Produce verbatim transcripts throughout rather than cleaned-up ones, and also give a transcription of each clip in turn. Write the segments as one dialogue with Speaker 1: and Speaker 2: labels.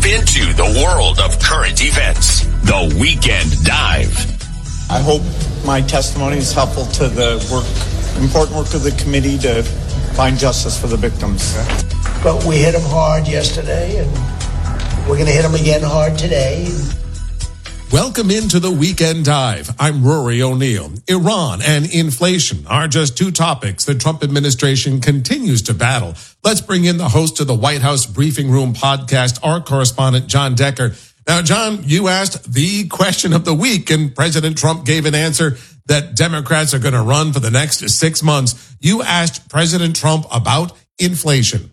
Speaker 1: Jump into the world of current events. The Weekend Dive.
Speaker 2: I hope my testimony is helpful to the work, important work of the committee to find justice for the victims.
Speaker 3: But we hit them hard yesterday, and we're going to hit them again hard today.
Speaker 4: Welcome into the Weekend Dive. I'm Rory O'Neill. Iran and inflation are just two topics the Trump administration continues to battle. Let's bring in the host of the White House Briefing Room podcast, our correspondent, John Decker. Now, John, you asked the question of the week, and President Trump gave an answer that Democrats are going to run for the next six months. You asked President Trump about inflation.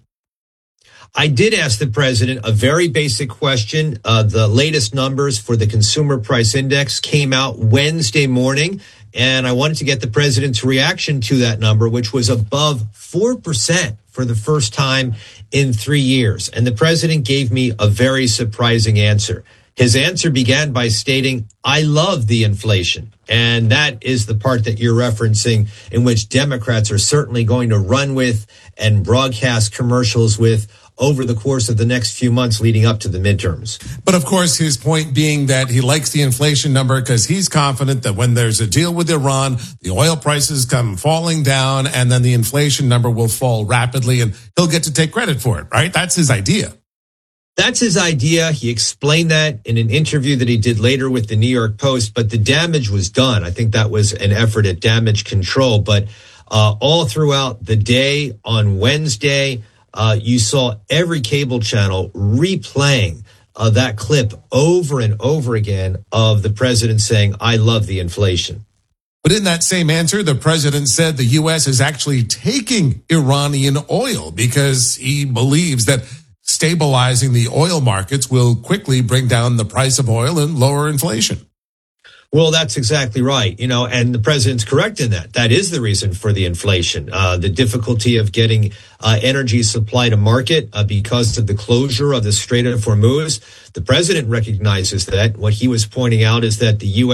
Speaker 5: I did ask the president a very basic question. Uh, the latest numbers for the Consumer Price Index came out Wednesday morning, and I wanted to get the president's reaction to that number, which was above four percent for the first time in three years. And the president gave me a very surprising answer. His answer began by stating, "I love the inflation." And that is the part that you're referencing, in which Democrats are certainly going to run with and broadcast commercials with over the course of the next few months leading up to the midterms.
Speaker 4: But of course, his point being that he likes the inflation number because he's confident that when there's a deal with Iran, the oil prices come falling down and then the inflation number will fall rapidly and he'll get to take credit for it, right? That's his idea.
Speaker 5: That's his idea. He explained that in an interview that he did later with the New York Post, but the damage was done. I think that was an effort at damage control. But uh, all throughout the day on Wednesday, Uh, you saw every cable channel replaying uh, that clip over and over again of the president saying, "I love the inflation."
Speaker 4: But in that same answer, the president said the U S is actually taking Iranian oil because he believes that stabilizing the oil markets will quickly bring down the price of oil and lower inflation.
Speaker 5: Well, that's exactly right. You know, and the president's correct in that. That is the reason for the inflation, uh, the difficulty of getting uh, energy supply to market uh, because of the closure of the Strait of Hormuz. The president recognizes that. What he was pointing out is that the U S